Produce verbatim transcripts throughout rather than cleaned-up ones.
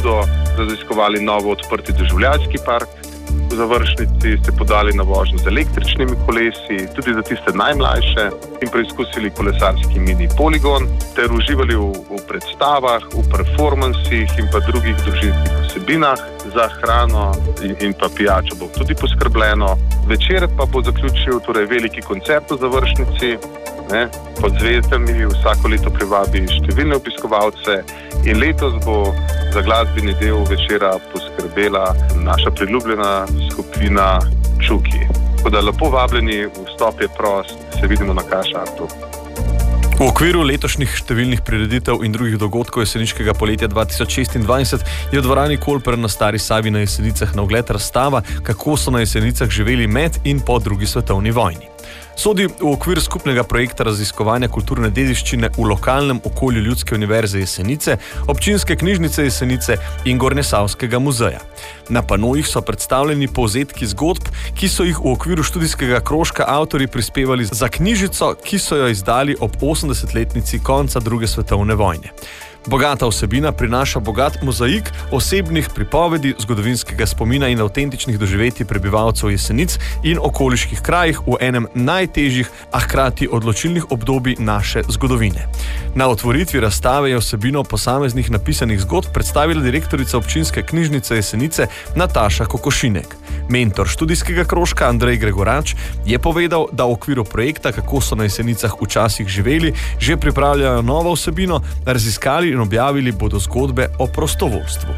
bodo raziskovali novo odprti doživljajski park. V Završnici se podali na vožnjo z električnimi kolesi, tudi za tiste najmlajše, in preizkusili kolesarski mini poligon, ter uživali v, v predstavah, v performansih in pa drugih družinskih vsebinah. Za hrano in, in pa pijačo bo tudi poskrbljeno. Večer pa bo zaključil torej veliki koncert v Završnici, ne, pod zvezdami, vsako leto privabi številne obiskovalce in letos bo za glasbeni del večera poskrbela naša priljubljena skupina Čuki. Tako da lepo vabljeni, vstop je prost, se vidimo na K-Šartu. V okviru letošnjih številnih prireditev in drugih dogodkov jeseniškega poletja dva tisoč šestindvajset je v dvorani Kolper na Stari Savi na Jesenicah na ogled razstava, kako so na Jesenicah živeli med in po drugi svetovni vojni. Sodi v okvir skupnega projekta raziskovanja kulturne dediščine v lokalnem okolju Ljudske univerze Jesenice, občinske knjižnice Jesenice in Gornjesavskega muzeja. Na panojih so predstavljeni povzetki zgodb, ki so jih v okviru študijskega krožka avtorji prispevali za knjižico, ki so jo izdali ob osemdesetletnici konca druge svetovne vojne. Bogata vsebina prinaša bogat mozaik osebnih pripovedi, zgodovinskega spomina in avtentičnih doživetij prebivalcev Jesenic in okoliških krajih v enem najtežjih, a hkrati odločilnih obdobij naše zgodovine. Na otvoritvi razstave je vsebino posameznih napisanih zgodb predstavila direktorica občinske knjižnice Jesenice Nataša Kokošinek. Mentor študijskega krožka Andrej Gregorač je povedal, da v okviru projekta Kako so na Jesenicah včasih živeli, že pripravljajo novo vsebino, raziskali in objavili bodo zgodbe o prostovoljstvu.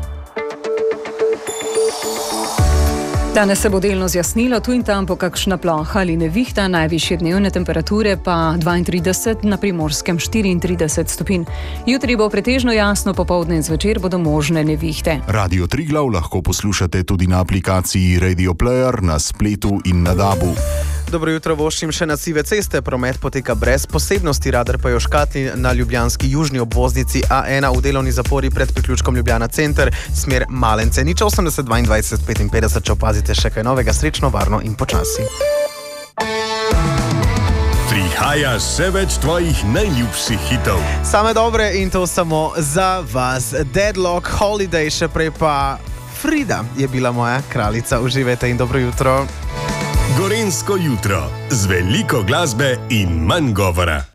Danes se bo delno zjasnilo, tu in tam po kakšna ploha ali nevihta, najvišje dnevne temperature pa dvaintrideset, na Primorskem štiriintrideset stopinj. Jutri bo pretežno jasno, popoldne in zvečer bodo možne nevihte. Radio Triglav lahko poslušate tudi na aplikaciji Radio Player, na spletu in na dabu. Dobro jutro, voščim še na sive ceste. Promet poteka brez posebnosti, radar pa je v škatli na ljubljanski južni obvoznici A ena v delovni zapori pred priključkom Ljubljana center, smer Malence. Nič osemdeset dvaindvajset petinpetdeset, če opazite še kaj novega, srečno, varno in počasi. Prihaja še več tvojih najljubših hitov. Same dobre in to samo za vas. Deadlock, Holiday, še prej pa Frida je bila moja kraljica. Uživajte in dobro jutro. Gorenjsko jutro z veliko glasbe in manj govora.